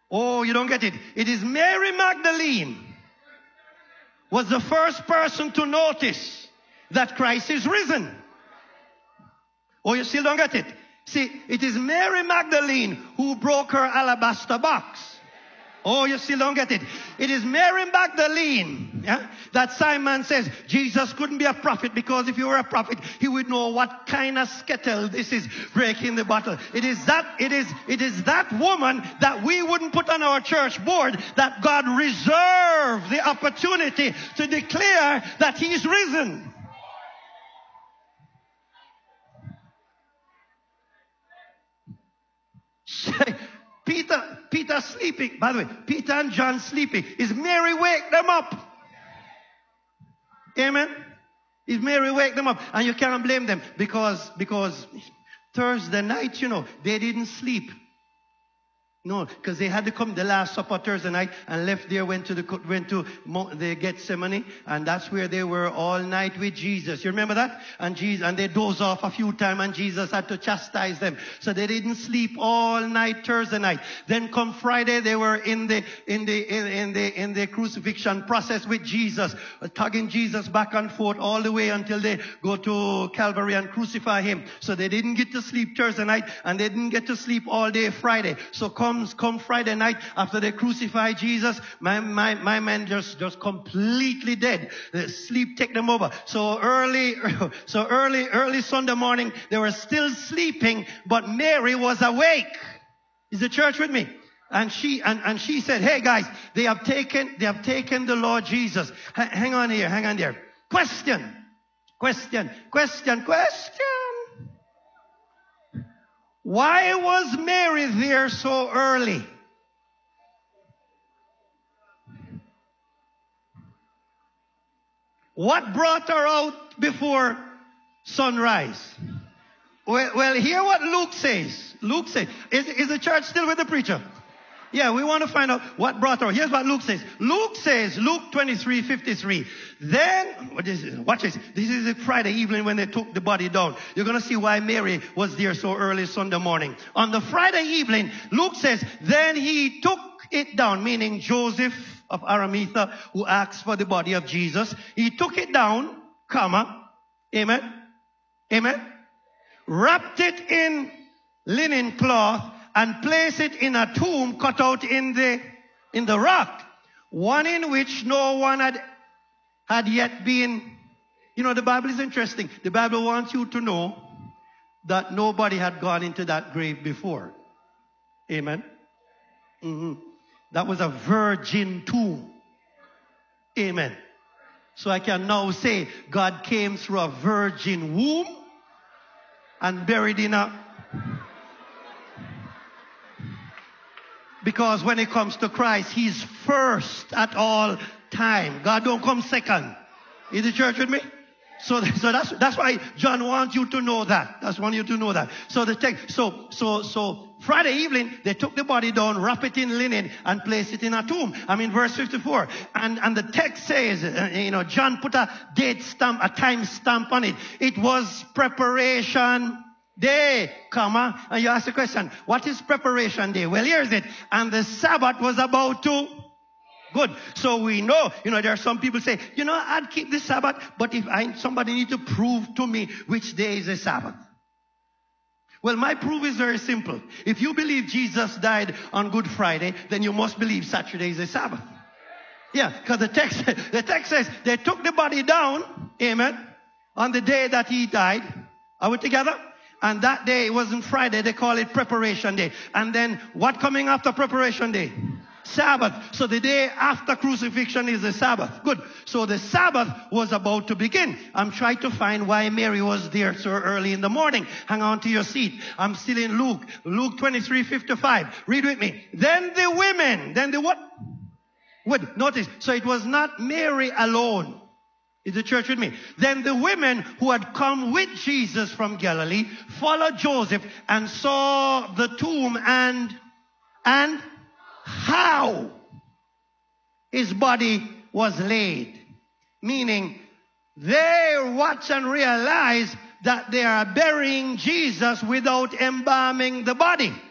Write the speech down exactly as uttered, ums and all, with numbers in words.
Oh, you don't get it. It is Mary Magdalene was the first person to notice that Christ is risen. Oh, you still don't get it? See, it is Mary Magdalene who broke her alabaster box. Oh, you still don't get it. It is Mary Magdalene, yeah, that Simon says Jesus couldn't be a prophet because if he were a prophet, he would know what kind of skettle this is breaking the bottle. It is that, it is, it is that woman that we wouldn't put on our church board that God reserved the opportunity to declare that he's risen. Peter, Peter sleeping. By the way, Peter and John sleeping. Is Mary wake them up? Amen. Is Mary wake them up? And you can't blame them because, because Thursday night, you know, they didn't sleep. No, because they had to come the last supper Thursday night and left there, went to the went to the Gethsemane, and that's where they were all night with Jesus. You remember that? And Jesus, and they dozed off a few times, and Jesus had to chastise them, so they didn't sleep all night Thursday night. Then come Friday, they were in the in the in, in the in the crucifixion process with Jesus, tugging Jesus back and forth all the way until they go to Calvary and crucify him. So they didn't get to sleep Thursday night, and they didn't get to sleep all day Friday. So come Come Friday night after they crucify Jesus, my, my, my man just, just completely dead. The sleep take them over. So early, so early, early Sunday morning, they were still sleeping, but Mary was awake. Is the church with me? And she, and, and she said, hey guys, they have taken, they have taken the Lord Jesus. H- hang on here, hang on there. Question, question, question, question. Why was Mary there so early? What brought her out before sunrise? Well, well, hear what Luke says. Luke says, is, is the church still with the preacher? Yeah, we want to find out what brought her. Here's what Luke says. Luke says, Luke twenty-three fifty-three. Then, what is this? Watch this. This is a Friday evening when they took the body down. You're going to see why Mary was there so early Sunday morning. On the Friday evening, Luke says, then he took it down, meaning Joseph of Arimathea, who asked for the body of Jesus. He took it down, comma, amen, amen, wrapped it in linen cloth, and place it in a tomb cut out in the, in the rock, one in which no one had, had yet been. You know, the Bible is interesting. The Bible wants you to know that nobody had gone into that grave before. Amen. Mm-hmm. That was a virgin tomb. Amen. So I can now say God came through a virgin womb and buried in a... Because when it comes to Christ, he's first at all time. God don't come second. Is the church with me? So, so that's, that's why John wants you to know that. That's want you to know that. So the text, so, so, so Friday evening, they took the body down, wrap it in linen, and place it in a tomb. I mean, verse fifty-four. And, and the text says, uh, you know, John put a date stamp, a time stamp on it. It was preparation day, comma, and you ask the question, what is preparation day? Well, here's it. And the Sabbath was about to, good. So we know, you know, there are some people say, you know, I'd keep the Sabbath, but if I, somebody need to prove to me which day is the Sabbath. Well, my proof is very simple. If you believe Jesus died on Good Friday, then you must believe Saturday is the Sabbath. Yeah, because the text, the text says they took the body down, amen, on the day that he died. Are we together? And that day, it wasn't Friday, they call it preparation day. And then what coming after preparation day? Sabbath. So the day after crucifixion is the Sabbath. Good. So the Sabbath was about to begin. I'm trying to find why Mary was there so early in the morning. Hang on to your seat. I'm still in Luke. Luke twenty-three fifty-five. Read with me. Then the women. Then the what? Good. Notice. So it was not Mary alone. Is the church with me? Then the women who had come with Jesus from Galilee followed Joseph and saw the tomb and, and how his body was laid. Meaning, they watch and realize that they are burying Jesus without embalming the body.